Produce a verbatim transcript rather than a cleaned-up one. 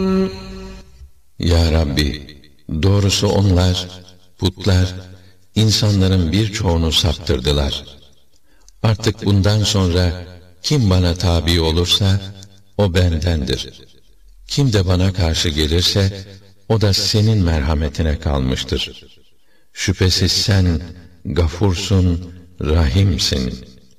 Ya Rabbi, doğrusu onlar, putlar, insanların birçoğunu saptırdılar. Artık bundan sonra kim bana tabi olursa, o bendendir. Kim de bana karşı gelirse, o da senin merhametine kalmıştır. Şüphesiz sen, gafursun, rahimsin.